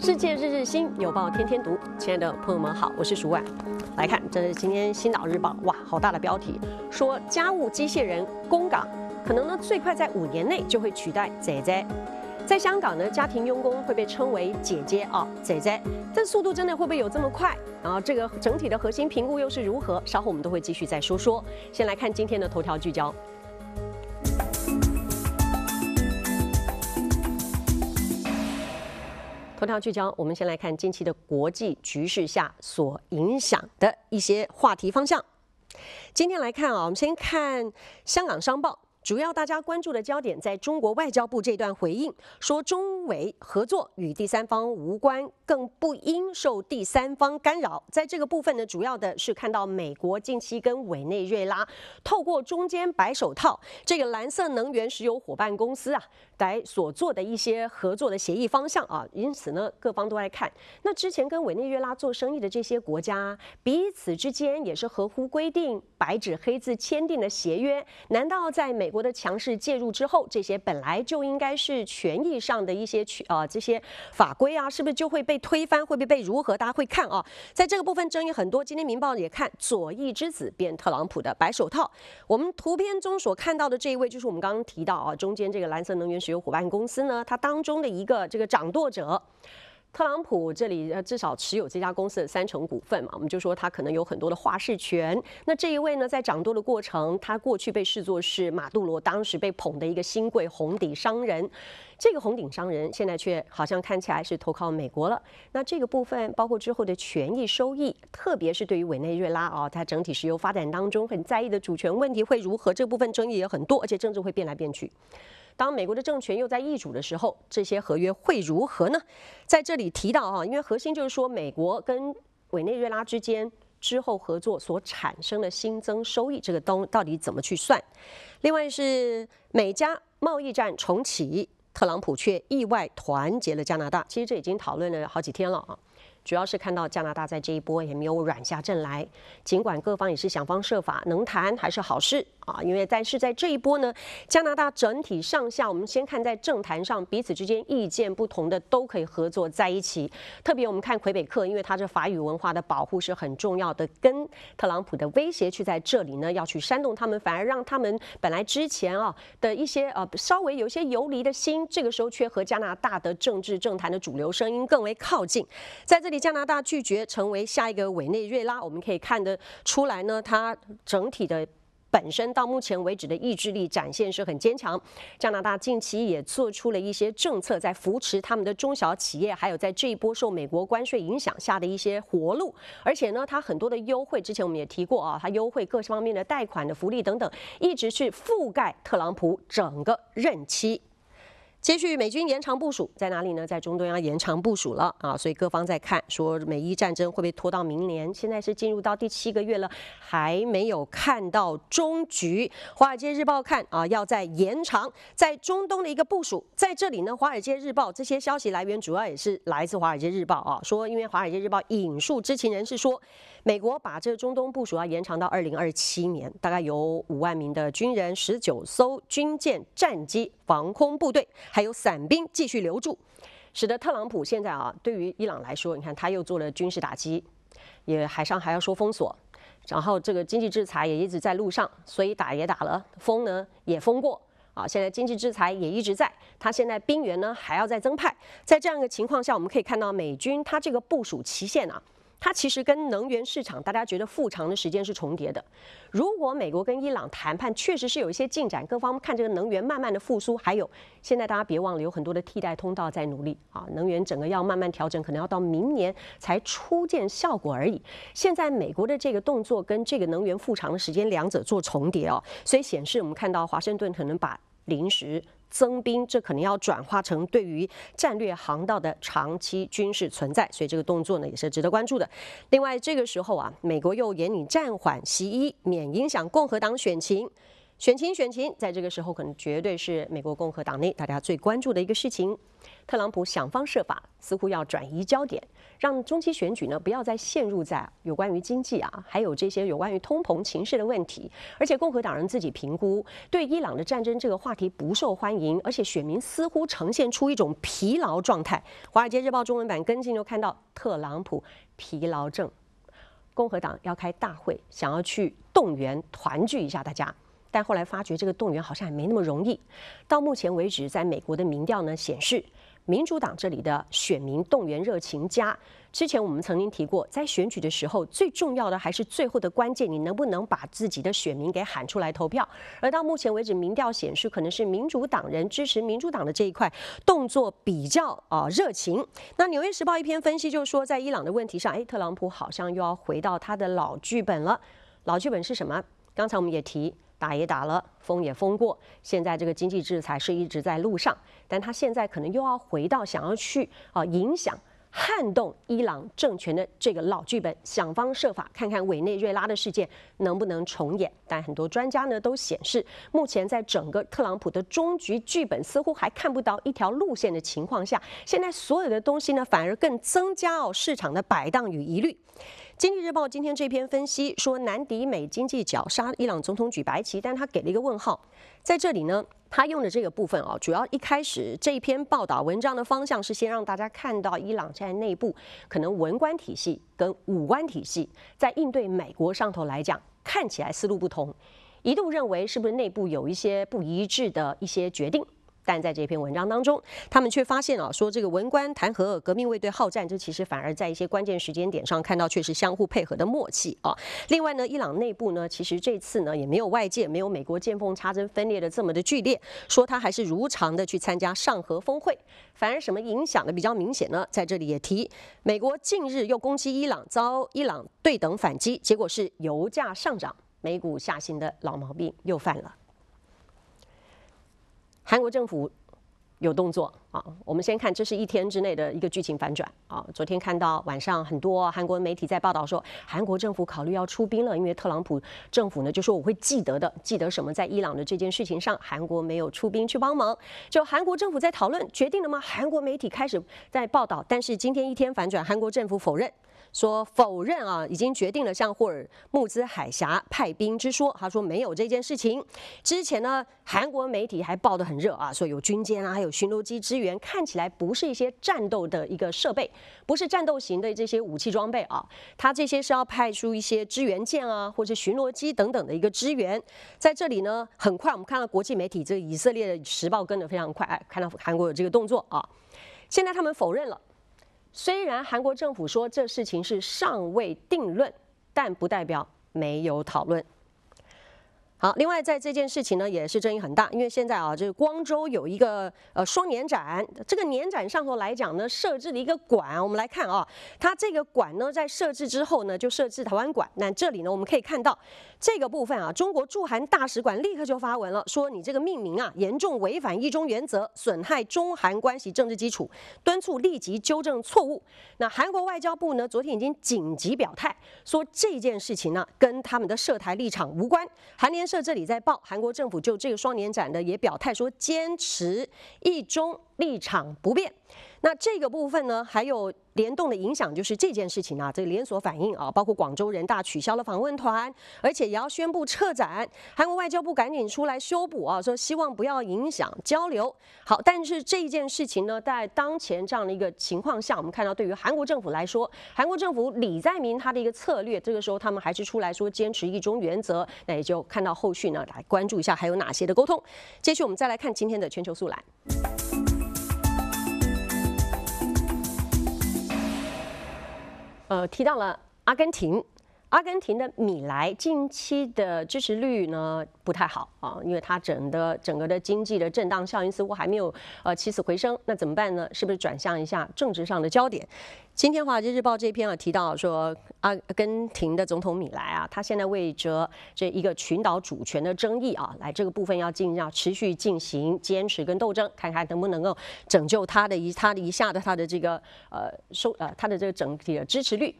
世界日日新，有报天天读。亲爱的朋友们好，我是舒婉。来看，这是今天《星岛日报》，哇，好大的标题，说家务机械人工岗可能呢最快在5年内就会取代姐姐。在香港呢，家庭佣工会被称为姐姐啊，姐姐，这速度真的会不会有这么快？然后这个整体的核心评估又是如何？稍后我们都会继续再说说。先来看今天的头条聚焦。头条聚焦，我们先来看近期的国际局势下所影响的一些话题方向。今天来看啊，我们先看香港商报。主要大家关注的焦点在中国外交部这段回应，说中委合作与第三方无关，更不应受第三方干扰。在这个部分呢，主要的是看到美国近期跟委内瑞拉透过中间白手套这个蓝色能源石油伙伴公司来所做的一些合作的协议方向啊，因此呢，各方都来看，那之前跟委内瑞拉做生意的这些国家，彼此之间也是合乎规定、白纸黑字签订的协约，难道在美国的强势介入之后，这些本来就应该是权益上的一些这些法规啊，是不是就会被推翻，会不会被如何？大家会看啊，在这个部分争议很多。今天《民报》也看左翼之子变特朗普的白手套。我们图片中所看到的这一位，就是我们刚刚提到啊，中间这个蓝色能源石油伙伴公司呢，它当中的一个这个掌舵者。特朗普这里至少持有这家公司的30%股份嘛，我们就说他可能有很多的话事权。那这一位呢，在掌舵的过程，他过去被视作是马杜罗当时被捧的一个新贵红顶商人。这个红顶商人现在却好像看起来是投靠美国了。那这个部分包括之后的权益收益，特别是对于委内瑞拉啊，它整体石油发展当中很在意的主权问题会如何？这部分争议也很多，而且政治会变来变去。当美国的政权又在易主的时候，这些合约会如何呢？在这里提到因为核心就是说，美国跟委内瑞拉之间之后合作所产生的新增收益，这个到底怎么去算？另外是美加贸易战重启，特朗普却意外团结了加拿大。其实这已经讨论了好几天了啊。主要是看到加拿大在这一波也没有软下阵来，尽管各方也是想方设法，能谈还是好事啊。但是在这一波呢，加拿大整体上下，我们先看在政坛上彼此之间意见不同的都可以合作在一起。特别我们看魁北克，因为它这法语文化的保护是很重要的，跟特朗普的威胁去在这里呢要去煽动他们，反而让他们本来之前的一些稍微有些游离的心，这个时候却和加拿大的政治政坛的主流声音更为靠近。在这里，加拿大拒绝成为下一个委内瑞拉，我们可以看得出来呢，它整体的本身到目前为止的意志力展现是很坚强。加拿大近期也做出了一些政策，在扶持他们的中小企业，还有在这一波受美国关税影响下的一些活路。而且呢，它很多的优惠，之前我们也提过它优惠各方面的贷款的福利等等，一直是覆盖特朗普整个任期。接续美军延长部署在哪里呢？在中东要延长部署了啊，所以各方在看说美伊战争会不会拖到明年？现在是进入到第7个月了，还没有看到终局。华尔街日报看要再延长在中东的一个部署。在这里呢，华尔街日报这些消息来源主要也是来自华尔街日报说因为华尔街日报引述知情人士说，美国把这个中东部署要延长到2027年，大概有5万名的军人、19艘军舰、战机、防空部队。还有伞兵继续留住，使得特朗普现在对于伊朗来说，你看他又做了军事打击，也海上还要说封锁，然后这个经济制裁也一直在路上，所以打也打了，封呢也封过现在经济制裁也一直在，他现在兵员呢还要再增派，在这样一个情况下，我们可以看到美军他这个部署期限它其实跟能源市场大家觉得复长的时间是重叠的。如果美国跟伊朗谈判确实是有一些进展，各方看这个能源慢慢的复苏，还有现在大家别忘了有很多的替代通道在努力能源整个要慢慢调整，可能要到明年才初见效果而已。现在美国的这个动作跟这个能源复长的时间两者做重叠所以显示我们看到华盛顿可能把临时增兵，这可能要转化成对于战略航道的长期军事存在，所以这个动作呢也是值得关注的。另外，这个时候美国又严拟暂缓西医，免影响共和党选情，在这个时候可能绝对是美国共和党内大家最关注的一个事情。 特朗普想方设法，似乎要转移焦点，让中期选举呢不要再陷入在有关于经济还有这些有关于通膨情势的问题。而且共和党人自己评估，对伊朗的战争这个话题不受欢迎，而且选民似乎呈现出一种疲劳状态。《华尔街日报》中文版跟进就看到特朗普疲劳症，共和党要开大会，想要去动员团聚一下大家。但后来发觉这个动员好像也没那么容易。到目前为止，在美国的民调呢显示，民主党这里的选民动员热情佳。之前我们曾经提过，在选举的时候，最重要的还是最后的关键，你能不能把自己的选民给喊出来投票？而到目前为止，民调显示，可能是民主党人支持民主党的这一块动作比较热情。那《纽约时报》一篇分析就说，在伊朗的问题上，特朗普好像又要回到他的老剧本了。老剧本是什么？刚才我们也提。打也打了，封也封过，现在这个经济制裁是一直在路上，但他现在可能又要回到想要去影响、撼动伊朗政权的这个老剧本，想方设法看看委内瑞拉的事件能不能重演。但很多专家呢都显示，目前在整个特朗普的终局剧本似乎还看不到一条路线的情况下，现在所有的东西呢反而更增加市场的摆荡与疑虑。经济日报今天这篇分析说，南迪美经济绞杀伊朗总统举白旗，但他给了一个问号。在这里呢，他用的这个部分主要一开始这一篇报道文章的方向是先让大家看到伊朗在内部可能文官体系跟武官体系在应对美国上头来讲，看起来思路不同，一度认为是不是内部有一些不一致的一些决定。但在这篇文章当中，他们却发现说这个文官弹劾革命卫队好战，这其实反而在一些关键时间点上看到却是相互配合的默契另外呢，伊朗内部呢，其实这次呢也没有外界没有美国见缝插针分裂的这么的剧烈，说他还是如常的去参加上合峰会，反而什么影响的比较明显呢？在这里也提，美国近日又攻击伊朗，遭伊朗对等反击，结果是油价上涨，美股下行的老毛病又犯了。韩国政府有动作我们先看，这是一天之内的一个剧情反转昨天看到晚上很多韩国媒体在报道说，韩国政府考虑要出兵了，因为特朗普政府呢就说我会记得什么，在伊朗的这件事情上，韩国没有出兵去帮忙。就韩国政府在讨论决定了吗？韩国媒体开始在报道，但是今天一天反转，韩国政府否认。说否认已经决定了向霍尔木兹海峡派兵之说，他说没有这件事情。之前呢，韩国媒体还报得很热说有军舰还有巡逻机支援，看起来不是一些战斗的一个设备，不是战斗型的这些武器装备它这些是要派出一些支援舰或者巡逻机等等的一个支援。在这里呢，很快我们看到国际媒体这个以色列的时报跟得非常快，看到韩国有这个动作现在他们否认了。虽然韩国政府说这事情是尚未定论，但不代表没有讨论。好，另外在这件事情呢，也是争议很大，因为现在这个光州有一个双年展，这个年展上头来讲呢，设置了一个馆，我们来看它这个馆呢在设置之后呢，就设置台湾馆。那这里呢，我们可以看到这个部分中国驻韩大使馆立刻就发文了，说你这个命名严重违反一中原则，损害中韩关系政治基础，敦促立即纠正错误。那韩国外交部呢，昨天已经紧急表态，说这件事情呢跟他们的涉台立场无关。韩联社这里在报，韩国政府就这个双年展的也表态说，坚持一中立场不变。那这个部分呢，还有联动的影响，就是这件事情这个连锁反应包括广州人大取消了访问团，而且也要宣布撤展。韩国外交部赶紧出来修补说希望不要影响交流。好，但是这件事情呢，在当前这样的一个情况下，我们看到对于韩国政府来说，韩国政府李在明他的一个策略，这个时候他们还是出来说坚持一中原则，那也就看到后续呢来关注一下还有哪些的沟通。接续我们再来看今天的全球速览。提到了阿根廷，阿根廷的米莱近期的支持率呢不太好因为它整个的经济的震荡效应似乎还没有起死回生。那怎么办呢？是不是转向一下政治上的焦点？今天《华尔街日报》这篇提到说，阿根廷的总统米莱他现在为着这一个群岛主权的争议来这个部分要持续进行坚持跟斗争，看看能不能够拯救他的这个他的这个整体的支持率。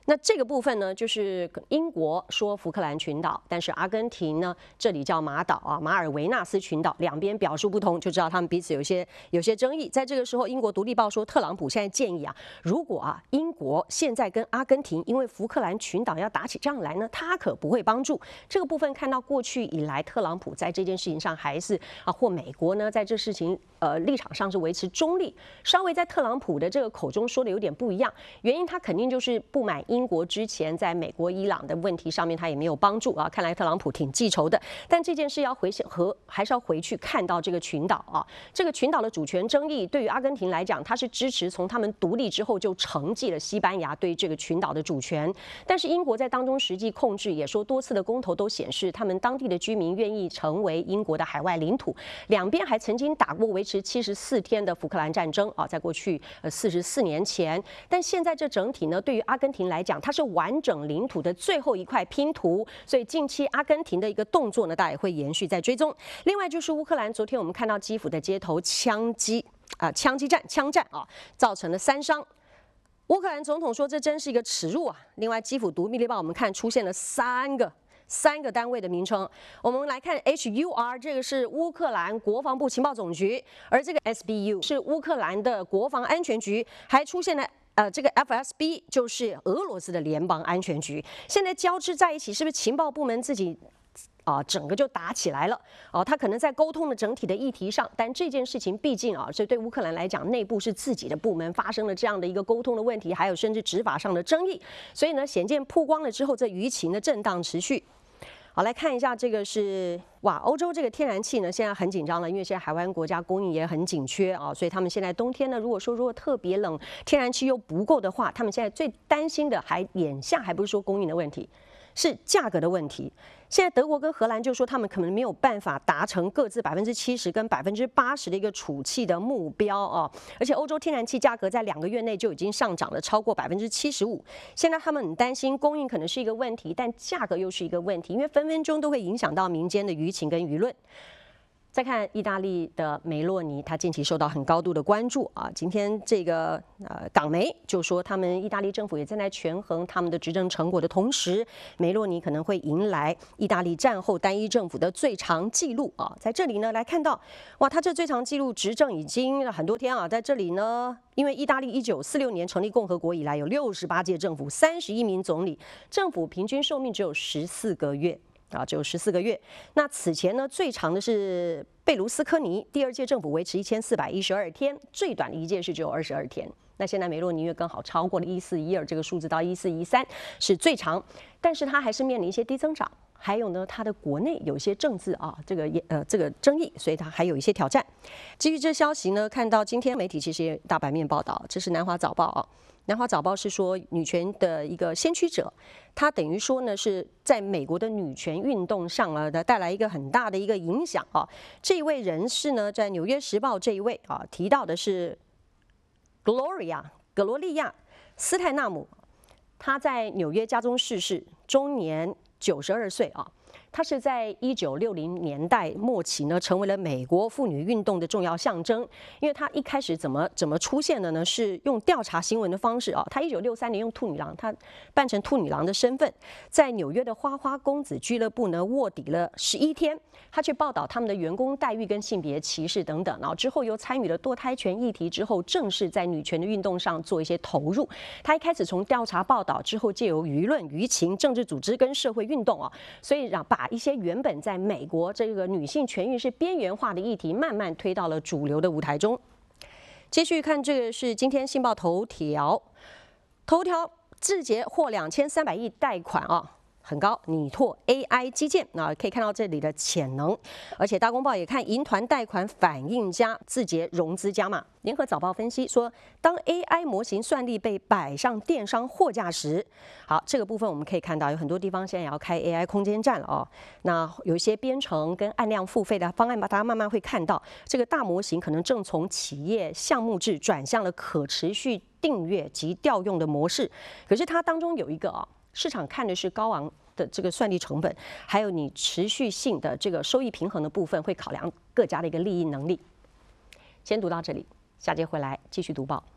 那这个部分呢，就是英国说福克兰群岛，但是阿根廷呢，这里叫马岛啊，马尔维纳斯群岛，两边表述不同，就知道他们彼此有些争议。在这个时候，英国独立报说，特朗普现在建议啊，如果啊英国现在跟阿根廷因为福克兰群岛要打起仗来呢，他可不会帮助。这个部分看到过去以来，特朗普在这件事情上还是或美国呢，在这事情立场上是维持中立，稍微在特朗普的这个口中说的有点不一样，原因他肯定就是不满英国之前在美国、伊朗的问题上面，他也没有帮助啊。看来特朗普挺记仇的，但这件事要还是要回去看到这个群岛啊。这个群岛的主权争议，对于阿根廷来讲，他是支持从他们独立之后就承继了西班牙对这个群岛的主权。但是英国在当中实际控制，也说多次的公投都显示，他们当地的居民愿意成为英国的海外领土。两边还曾经打过维持74天的福克兰战争啊，在过去44年前。但现在这整体呢，对于阿根廷来讲，它是完整领土的最后一块拼图，所以近期阿根廷的一个动作呢，大家也会延续在追踪。另外就是乌克兰，昨天我们看到基辅的街头枪战啊，造成了3伤。乌克兰总统说这真是一个耻辱啊！另外，基辅独立报我们看出现了三个单位的名称，我们来看 HUR， 这个是乌克兰国防部情报总局，而这个 SBU 是乌克兰的国防安全局，还出现了。这个 FSB 就是俄罗斯的联邦安全局，现在交织在一起，是不是情报部门自己整个就打起来了？他可能在沟通的整体的议题上，但这件事情毕竟这对乌克兰来讲，内部是自己的部门发生了这样的一个沟通的问题，还有甚至执法上的争议，所以呢，显见曝光了之后，这舆情的震荡持续。好，来看一下这个是欧洲这个天然气呢，现在很紧张了，因为现在海湾国家供应也很紧缺啊，所以他们现在冬天呢，如果特别冷，天然气又不够的话，他们现在最担心的眼下还不是说供应的问题，是价格的问题。现在德国跟荷兰就说他们可能没有办法达成各自70%跟80%的一个储气的目标啊，而且欧洲天然气价格在2个月内就已经上涨了超过75%。现在他们很担心供应可能是一个问题，但价格又是一个问题，因为分分钟都会影响到民间的舆情跟舆论。再看意大利的梅洛尼，他近期受到很高度的关注啊。今天这个港媒就说，他们意大利政府也正在权衡他们的执政成果的同时，梅洛尼可能会迎来意大利战后单一政府的最长纪录啊。在这里呢，来看到他这最长纪录执政已经很多天啊。在这里呢，因为意大利1946年成立共和国以来，有68届政府，31名总理，政府平均寿命只有14个月。只有14个月。那此前呢，最长的是贝卢斯科尼，第2届政府维持1412天，最短的一届是只有22天。那现在梅洛尼又刚好超过了1412这个数字，到1413是最长，但是他还是面临一些低增长。还有呢，他的国内有一些政治这个争议，所以他还有一些挑战。基于这消息呢，看到今天媒体其实也大版面报道，这是南华早报啊。南华早报是说，女权的一个先驱者，他等于说呢是在美国的女权运动上带来一个很大的一个影响啊。这一位人士呢，在《纽约时报》这一位提到的是格罗利亚斯泰纳姆，他在纽约家中逝世，终年92岁啊。他是在1960年代末期呢，成为了美国妇女运动的重要象征。因为他一开始怎么出现的呢？是用调查新闻的方式啊。他1963年用兔女郎，他扮成兔女郎的身份，在纽约的花花公子俱乐部呢卧底了11天。他去报道他们的员工待遇跟性别歧视等等，然后之后又参与了堕胎权议题，之后正式在女权的运动上做一些投入。他一开始从调查报道之后，借由舆论、舆情、政治组织跟社会运动所以把一些原本在美国这个女性权益是边缘化的议题，慢慢推到了主流的舞台中。继续看这个是今天《信报》头条，字节获2300亿贷款很高，拟拓 AI 基建可以看到这里的潜能。而且大公报也看银团贷款反应佳，字节融资加码。联合早报分析说，当 AI 模型算力被摆上电商货架时，好，这个部分我们可以看到有很多地方现在也要开 AI 空间站了那有一些编程跟按量付费的方案大家慢慢会看到，这个大模型可能正从企业项目制转向了可持续订阅及调用的模式。可是它当中有一个市场看的是高昂的这个算力成本，还有你持续性的这个收益平衡的部分，会考量各家的一个利益能力。先读到这里，下节回来继续读报。